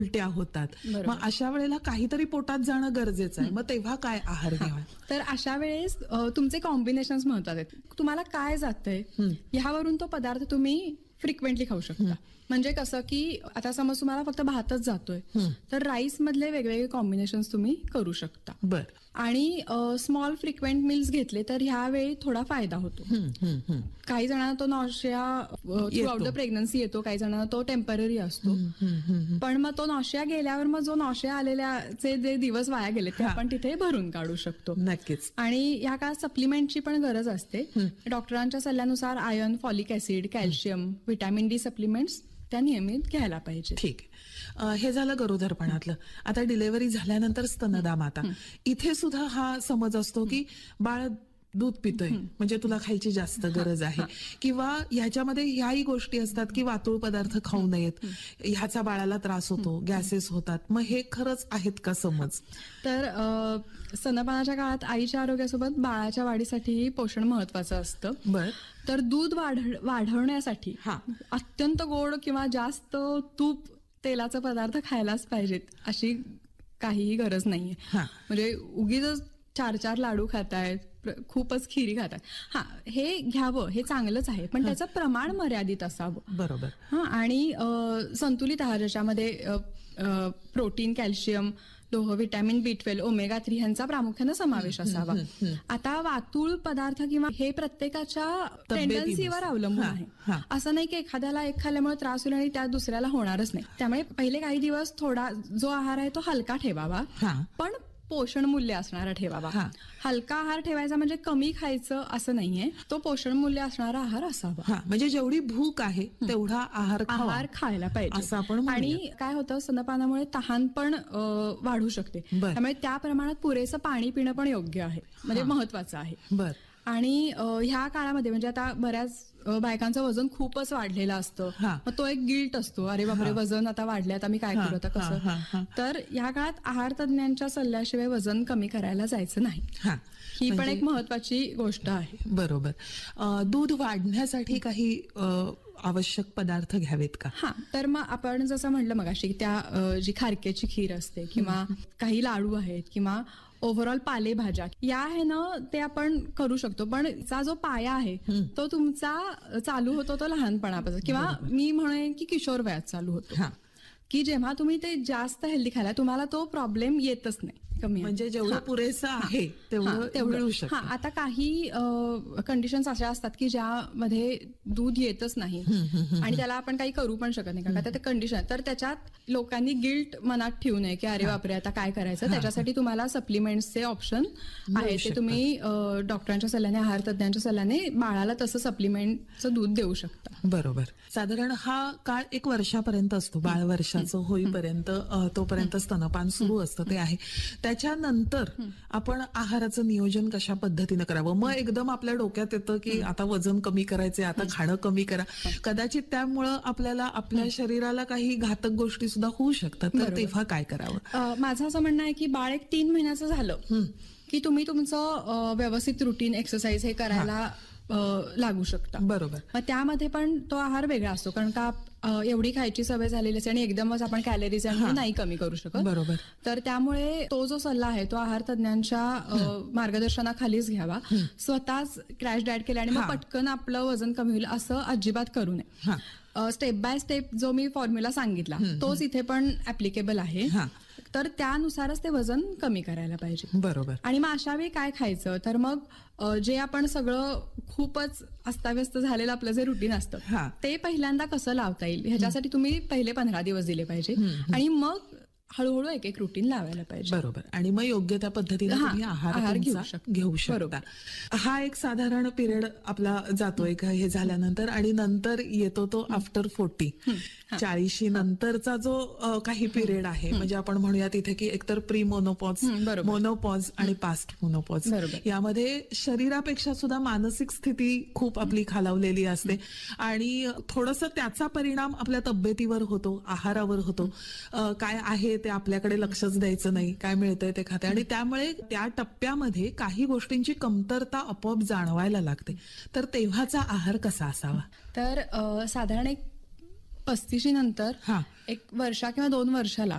उलट्या होतात. मग अशा वेळेला काहीतरी पोटात जाणं गरजेचं आहे. मग तेव्हा काय आहार घ्यावा? तर अशा वेळेस तुमचे कॉम्बिनेशन्स महत्वाचे आहेत. तुम्हाला काय जातंय ह्यावरून तो पदार्थ तुम्ही फ्रिक्वेंटली खाऊ शकता. म्हणजे कसं की आता समज तुम्हाला फक्त भातच जातोय तर राईस मधले वेगवेगळे कॉम्बिनेशन्स तुम्ही करू शकता. बर. आणि स्मॉल फ्रिक्वेंट मिल्स घेतले तर ह्यावेळी थोडा फायदा होतो. काही जणांना तो nausea through out the pregnancy येतो, काही जणांना तो टेम्पररी असतो. पण मग तो नॉशिया गेल्यावर मग जो नॉशिया आलेल्याचे जे दिवस वाया गेले ते आपण तिथे भरून काढू शकतो. नक्कीच. आणि ह्या काळात सप्लिमेंटची पण गरज असते. डॉक्टरांच्या सल्ल्यानुसार iron, folic acid, calcium, vitamin D supplements त्या नियमित घ्यायला पाहिजे. ठीक आहे. हे झालं गरोदरपणातलं. आता डिलेव्हरी झाल्यानंतर स्तनदा माता, इथे सुद्धा हा समज असतो की बाळ दूध पितोय म्हणजे तुला खायची जास्त गरज आहे, किंवा ह्याच्यामध्ये ह्याही गोष्टी असतात की वातुळ पदार्थ खाऊ नयेत, ह्याचा बाळाला त्रास होतो, गॅसेस होतात. मग हे खरंच आहेत का समज? तर स्तनपानाच्या काळात आईच्या आरोग्यासोबत बाळाच्या वाढीसाठीही पोषण महत्वाचं असतं. बर. तर दूध वाढवण्यासाठी अत्यंत गोड किंवा जास्त तूप तेलाचा पदार्थ खायलाच पाहिजेत अशी काहीही गरज नाहीये. म्हणजे उगीच 4 लाडू खातायत, खूपच खिरी खातात, हे घ्यावं, हे चांगलंच आहे, पण त्याचं प्रमाण मर्यादित असावं. बरोबर. आणि संतुलित आहार ज्याच्यामध्ये प्रोटीन, कॅल्शियम, लोह, व्हिटॅमिन B12, ओमेगा 3 ह्यांचा प्रामुख्याने समावेश असावा. आता वातुळ पदार्थ किंवा हे प्रत्येकाच्या टेंडन्सीवर अवलंबून आहे. असं नाही की एखाद्याला एक खाल्ल्यामुळे त्रास होईल आणि त्या दुसऱ्याला होणारच नाही. त्यामुळे पहिले काही दिवस थोडा जो आहार आहे तो हलका ठेवावा, पण पोषण मूल्य असणारा ठेवावा. हलका आहार ठेवायचा म्हणजे कमी खायचं असं नाहीये, तो पोषण मूल्य असणारा आहार असावा. म्हणजे जेवढी भूक आहे तेवढा आहार खायला पाहिजे असं आपण. आणि काय होतं, स्तनपानामुळे तहान पण वाढू शकते, त्यामुळे त्या प्रमाणात पुरेसं पाणी पिणं पण योग्य आहे, म्हणजे महत्वाचं आहे. बर. आणि ह्या काळामध्ये म्हणजे आता बऱ्याच बायकांचं वजन खूपच वाढलेलं असतं, मग तो एक गिल्ट असतो, अरे बापरे वजन आता वाढले, आता मी काय करू, आता कसं. तर ह्या काळात आहार तज्ञांच्या सल्ल्याशिवाय वजन कमी करायला जायचं नाही. ही पण एक महत्वाची गोष्ट आहे. बरोबर. दूध वाढण्यासाठी काही आवश्यक पदार्थ घ्यावेत का? तर मग आपण जसं म्हटलं मगाशी, त्या जी खारक्याची खीर असते किंवा काही लाडू आहेत किंवा ओव्हरऑल पालेभाज्या या आहे ना, ते आपण करू शकतो. पण चा जो पाया आहे तो तुमचा चालू होतो तो लहानपणापासून, किंवा मी म्हणेन की किशोर वयात चालू होतो, की जेव्हा तुम्ही ते जास्त हेल्दी खायला तुम्हाला तो प्रॉब्लेम येतच नाही. कमी म्हणजे जेवढं पुरेसं आहे तेवढं मिळू शकतं. आता काही कंडिशन्स अशा असतात की ज्यामध्ये दूध येतच नाही आणि त्याला आपण काही करू पण शकत नाही, का ते कंडिशन. तर त्याच्यात लोकांनी गिल्ट मनात ठेवू नये की अरे बापरे आता काय करायचं. त्याच्यासाठी तुम्हाला सप्लिमेंट्सचे ऑप्शन आहे, ते तुम्ही डॉक्टरांच्या सल्ल्याने, आहार तज्ञांच्या सल्ल्याने बाळाला तसं सप्लिमेंटचं दूध देऊ शकता. बरोबर. साधारण हा काळ 1 वर्षापर्यंत असतो, बाळ वर्षाचं होईपर्यंत, तोपर्यंत स्तनपान सुरू असतं, ते आहे. त्याच्यानंतर आपण आहाराचं नियोजन कशा पद्धतीनं करावं? मग एकदम आपल्या डोक्यात येतं की आता वजन कमी करायचंय, आता खाणं कमी करा. कदाचित त्यामुळं आपल्याला आपल्या शरीराला काही घातक गोष्टी सुद्धा होऊ शकतात, तर तेव्हा काय करावं? माझं असं म्हणणं आहे की बाळ 3 महिन्याचं झालं की तुम्ही तुमचं व्यवस्थित रुटीन, एक्सरसाइज हे करायला लागू शकता. बरोबर. मग त्यामध्ये पण तो आहार वेगळा असतो, कारण का एवढी खायची सवय झालेली असते आणि एकदमच आपण कॅलरीज नाही कमी करू शकत. बरोबर. तर त्यामुळे तो जो सल्ला आहे तो आहार तज्ञांच्या मार्गदर्शनाखालीच घ्यावा. स्वतःच क्रॅश डाएट केला आणि मग पटकन आपलं वजन कमी होईल असं अजिबात करू नये. स्टेप बाय स्टेप जो मी फॉर्म्युला सांगितला तोच इथे पण ऍप्लिकेबल आहे, तर त्यानुसारच ते वजन कमी करायला पाहिजे. बरोबर. आणि मग अशा वेळी काय खायचं, तर मग जे आपण सगळं खूपच अस्ताव्यस्त झालेलं आपलं जे रुटीन असतं ते पहिल्यांदा कसं लावता येईल ह्याच्यासाठी तुम्ही पहिले 15 दिवस दिले पाहिजे आणि मग हळूहळू एक रुटीन लावायला पाहिजे. बरोबर. आणि मग योग्य त्या पद्धतीने तुम्ही आहार घेऊ शकता. हा एक साधारण पिरियड आपला जातोय हे झाल्यानंतर, आणि नंतर येतो तो आफ्टर 40, 40 नंतरचा जो काही पिरियड आहे, म्हणजे आपण म्हणूया तिथे की एकतर प्री मोनोपॉज, मोनोपॉज आणि पास्ट मोनोपॉज. यामध्ये शरीरापेक्षा सुद्धा मानसिक स्थिती खूप आपली खालावलेली असते आणि थोडंसं त्याचा परिणाम आपल्या तब्येतीवर होतो, आहारावर होतो. काय आहे ते आपल्याकडे लक्षच द्यायचं नाही, काय मिळतंय ते खाते, आणि त्यामुळे त्या टप्प्यामध्ये काही गोष्टींची कमतरता आपोआप जाणवायला लागते. तर तेव्हाचा आहार कसा असावा? तर साधारण एक 35 नंतर हा. एक वर्षा किंवा 2 वर्षाला